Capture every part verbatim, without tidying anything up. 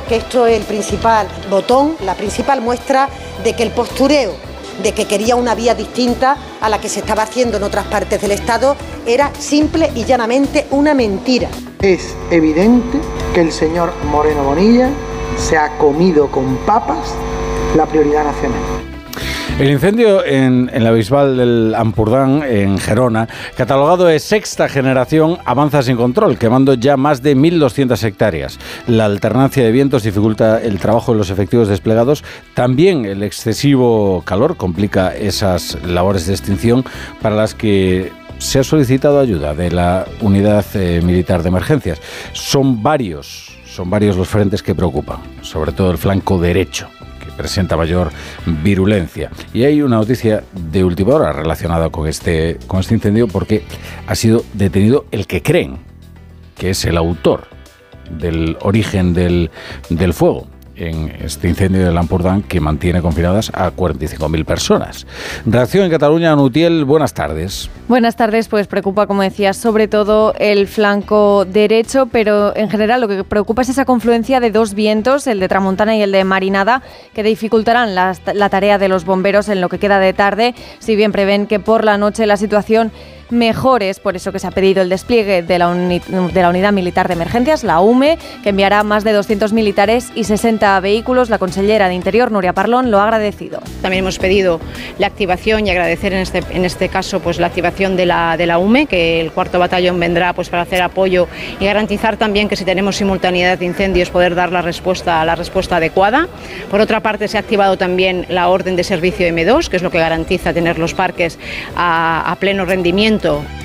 que esto es el principal botón, la principal muestra de que el postureo, de que quería una vía distinta a la que se estaba haciendo en otras partes del Estado, era simple y llanamente una mentira. Es evidente que el señor Moreno Bonilla se ha comido con papas la prioridad nacional. El incendio en, en la Bisbal del Ampurdán, en Gerona, catalogado de sexta generación, avanza sin control, quemando ya más de mil doscientas hectáreas. La alternancia de vientos dificulta el trabajo de los efectivos desplegados. También el excesivo calor complica esas labores de extinción para las que se ha solicitado ayuda de la Unidad eh, Militar de Emergencias. Son varios, son varios los frentes que preocupan, sobre todo el flanco derecho, presenta mayor virulencia. Y hay una noticia de última hora relacionada con este, con este incendio, porque ha sido detenido el que creen que es el autor del origen del, del fuego en este incendio del Ampurdán, que mantiene confinadas a cuarenta y cinco mil personas. Reacción en Cataluña, Nutiel, buenas tardes. Buenas tardes, pues preocupa, como decías, sobre todo el flanco derecho, pero en general lo que preocupa es esa confluencia de dos vientos, el de tramontana y el de marinada, que dificultarán la, la tarea de los bomberos en lo que queda de tarde, si bien prevén que por la noche la situación mejores, por eso que se ha pedido el despliegue de la, uni- de la Unidad Militar de Emergencias, la U M E, que enviará más de doscientos militares y sesenta vehículos. La consellera de Interior, Núria Parlon, lo ha agradecido. También hemos pedido la activación y agradecer en este, en este caso pues la activación de la, de la U M E, que el cuarto batallón vendrá pues para hacer apoyo y garantizar también que si tenemos simultaneidad de incendios poder dar la respuesta, la respuesta adecuada. Por otra parte, se ha activado también la orden de servicio eme dos, que es lo que garantiza tener los parques a, a pleno rendimiento.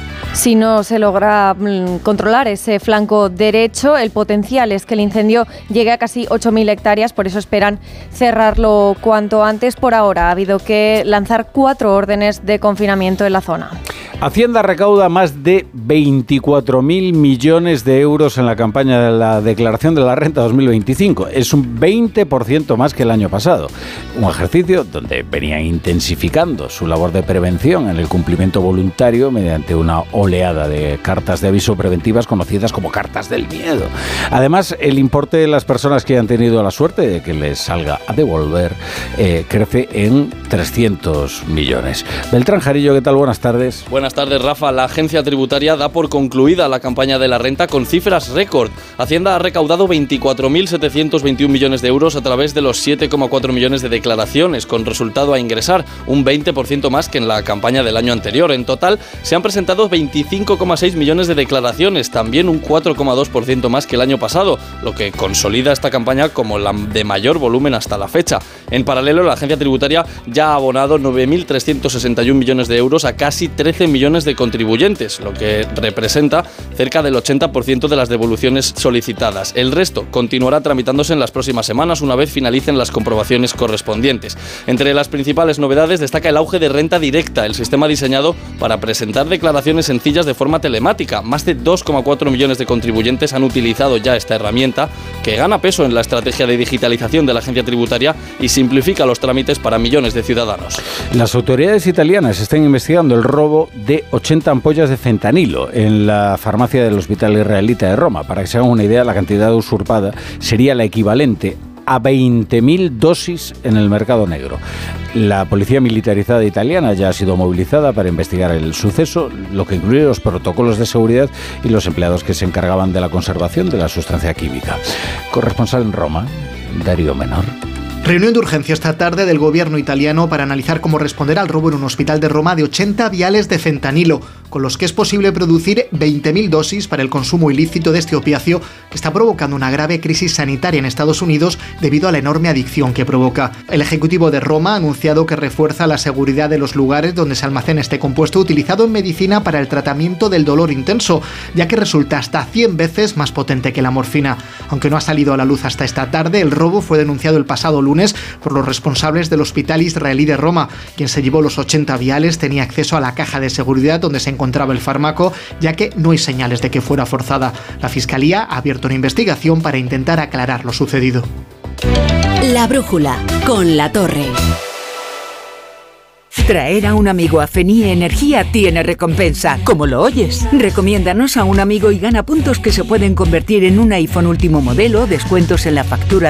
Si no se logra mmm, controlar ese flanco derecho, el potencial es que el incendio llegue a casi ocho mil hectáreas, por eso esperan cerrarlo cuanto antes. Por ahora ha habido que lanzar cuatro órdenes de confinamiento en la zona. Hacienda recauda más de veinticuatro mil millones de euros en la campaña de la declaración de la renta dos mil veinticinco. Es un veinte por ciento más que el año pasado. Un ejercicio donde venía intensificando su labor de prevención en el cumplimiento voluntario mediante una oleada de cartas de aviso preventivas conocidas como cartas del miedo. Además, el importe de las personas que han tenido la suerte de que les salga a devolver eh, crece en trescientos millones. Beltrán Jarillo, ¿qué tal? Buenas tardes. Buenas tardes, Rafa. La agencia tributaria da por concluida la campaña de la renta con cifras récord. Hacienda ha recaudado veinticuatro mil setecientos veintiuno millones de euros a través de los siete coma cuatro millones de declaraciones, con resultado a ingresar, un veinte por ciento más que en la campaña del año anterior. En total, se han presentado veinticinco coma seis millones de declaraciones, también un cuatro coma dos por ciento más que el año pasado, lo que consolida esta campaña como la de mayor volumen hasta la fecha. En paralelo, la agencia tributaria ya ha abonado nueve mil trescientos sesenta y uno millones de euros a casi trece millones de contribuyentes, lo que representa cerca del ochenta por ciento de las devoluciones solicitadas. El resto continuará tramitándose en las próximas semanas una vez finalicen las comprobaciones correspondientes. Entre las principales novedades destaca el auge de renta directa, el sistema diseñado para presentar declaraciones sencillas de forma telemática. Más de dos coma cuatro millones de contribuyentes han utilizado ya esta herramienta, que gana peso en la estrategia de digitalización de la agencia tributaria y simplifica los trámites para millones de ciudadanos. Las autoridades italianas están investigando el robo de ochenta ampollas de fentanilo en la farmacia del Hospital Israelita de Roma. Para que se hagan una idea, la cantidad usurpada sería la equivalente a veinte mil dosis en el mercado negro. La policía militarizada italiana ya ha sido movilizada para investigar el suceso, lo que incluye los protocolos de seguridad y los empleados que se encargaban de la conservación de la sustancia química. Corresponsal en Roma, Darío Menor. Reunión de urgencia esta tarde del gobierno italiano para analizar cómo responder al robo en un hospital de Roma de ochenta viales de fentanilo, con los que es posible producir veinte mil dosis para el consumo ilícito de este opiáceo que está provocando una grave crisis sanitaria en Estados Unidos debido a la enorme adicción que provoca. El Ejecutivo de Roma ha anunciado que refuerza la seguridad de los lugares donde se almacena este compuesto utilizado en medicina para el tratamiento del dolor intenso, ya que resulta hasta cien veces más potente que la morfina. Aunque no ha salido a la luz hasta esta tarde, el robo fue denunciado el pasado lunes por los responsables del Hospital Israelí de Roma. Quien se llevó los ochenta viales tenía acceso a la caja de seguridad donde se encontraba el fármaco, ya que no hay señales de que fuera forzada. La Fiscalía ha abierto una investigación para intentar aclarar lo sucedido. La brújula, con La Torre. Traer a un amigo a Fenie Energía tiene recompensa, como lo oyes. Recomiéndanos a un amigo y gana puntos que se pueden convertir en un iPhone último modelo, descuentos en la factura